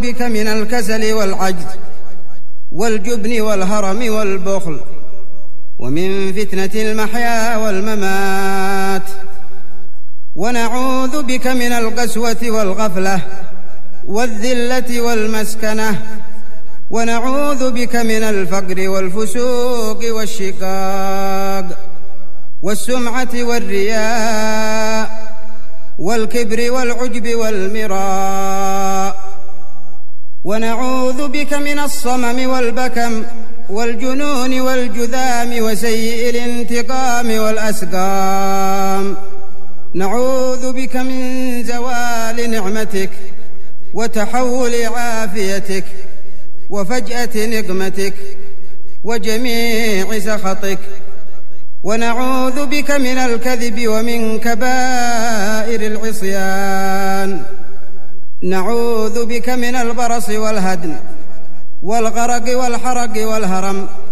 بك من الكسل والعجز والجبن والهرم والبخل، ومن فتنة المحيا والممات. ونعوذ بك من القسوة والغفلة والذلة والمسكنة، ونعوذ بك من الفقر والفسوق والشقاق والسمعة والرياء والكبر والعجب والمراء. ونعوذ بك من الصمم والبكم والجنون والجذام وسيء الانتقام والأسقام. نعوذ بك من زوال نعمتك وتحول عافيتك وفجأة نقمتك وجميع سخطك. ونعوذ بك من الكذب ومن كبائر العصيان. نعوذ بك من البرص والهدم والغرق والحرق والهرم